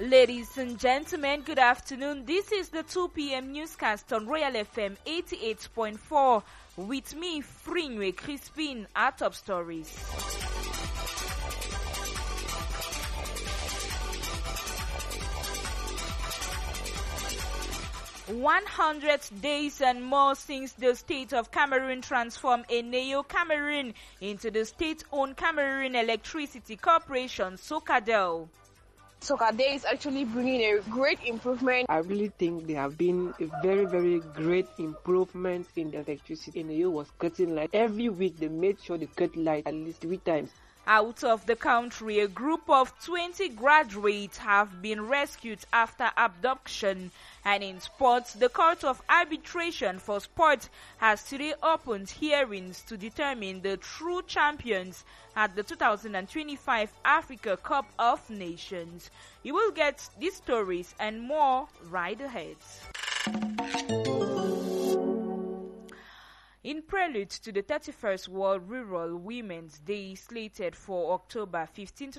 Ladies and gentlemen, good afternoon. This is the 2 p.m. newscast on Royal FM 88.4 with me, Frinwe Crispin, our top stories. 100 days and more since the state of Cameroon transformed Eneo Cameroon into the state-owned Cameroon Electricity Corporation, Socadel. Socadel is actually bringing a great improvement. I really think there have been a very, very great improvement in the electricity. Eneo was cutting light. Every week they made sure they cut light at least 3 times. Out of the country, a group of 20 graduates have been rescued after abduction. And in sports, the Court of Arbitration for Sport has today opened hearings to determine the true champions at the 2025 Africa Cup of Nations. You will get these stories and more right ahead. In prelude to the 31st World Rural Women's Day slated for October 15,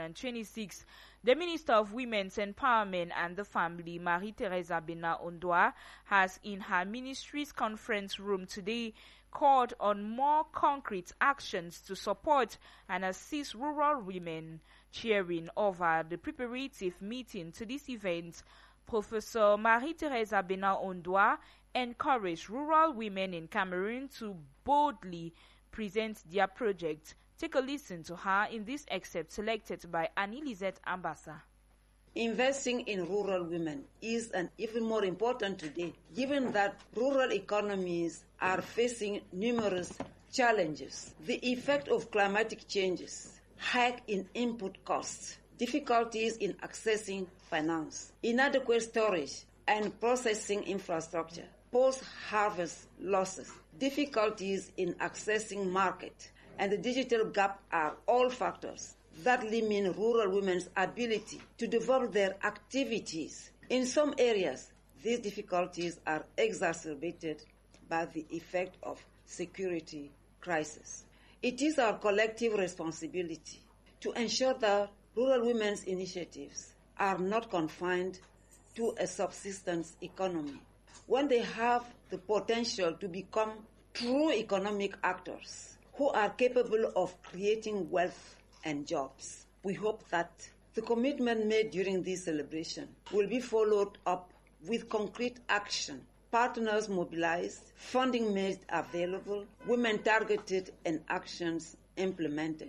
2026, the Minister of Women's Empowerment and the Family, Marie-Thérèse Abena-Ondoa, has in her ministry's conference room today called on more concrete actions to support and assist rural women. Chairing over the preparative meeting to this event, Professor Marie-Thérèse Abena-Ondoa encouraged rural women in Cameroon to boldly present their project. Take a listen to her in this excerpt selected by Annie-Lisette Ambassa. Investing in rural women is even more important today, given that rural economies are facing numerous challenges. The effect of climatic changes, hike in input costs, difficulties in accessing finance, inadequate storage and processing infrastructure, post-harvest losses, difficulties in accessing market, and the digital gap are all factors that limit rural women's ability to develop their activities. In some areas, these difficulties are exacerbated by the effect of security crisis. It is our collective responsibility to ensure that rural women's initiatives are not confined to a subsistence economy, when they have the potential to become true economic actors who are capable of creating wealth and jobs. We hope that the commitment made during this celebration will be followed up with concrete action, partners mobilized, funding made available, women targeted, and actions implemented.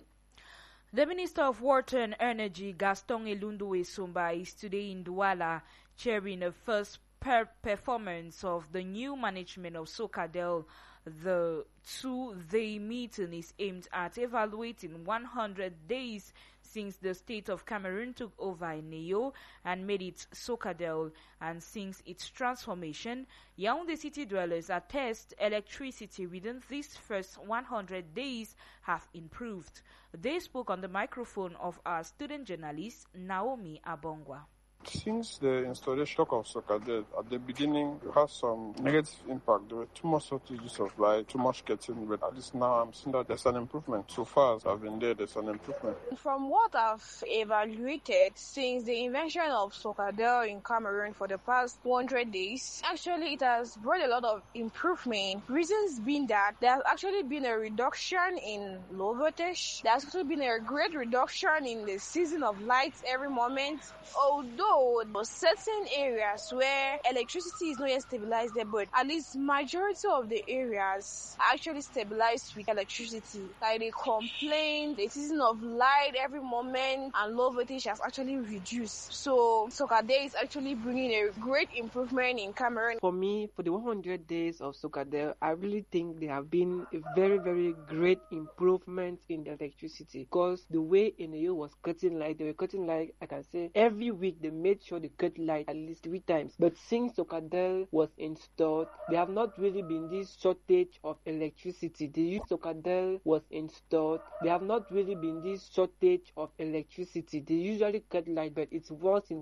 The Minister of Water and Energy, Gaston Elundu-Esumba, is today in Douala chairing a first performance of the new management of Socadel. The 2-day meeting is aimed at evaluating 100 days since the state of Cameroon took over Eneo and made it Socadel, and since its transformation, Yaoundé city dwellers attest electricity within these first 100 days have improved. They spoke on the microphone of our student journalist, Naomi Abongwa. Since the installation of Socadel, at the beginning, it had some negative impact. There were too much shortages of light, too much getting, but at least now I'm seeing that there's an improvement. So far as I've been there's an improvement. From what I've evaluated since the invention of Socadel in Cameroon for the past 100 days, actually it has brought a lot of improvement. Reasons being that there has actually been a reduction in low voltage. There has also been a great reduction in the season of lights every moment. Although certain areas where electricity is not yet stabilized there, but at least majority of the areas are actually stabilized with electricity. Like they complain, the season of light every moment and low voltage has actually reduced. So Socadel is actually bringing a great improvement in Cameroon. For me, for the 100 days of Socadel, I really think there have been a very, very great improvement in the electricity, because the way Eneo was cutting light, they were cutting light, I can say, every week they made sure they cut light at least 3 times. But since Socadel was installed, there have not really been this shortage of electricity. Socadel was installed, there have not really been this shortage of electricity. They usually cut light, but it's once in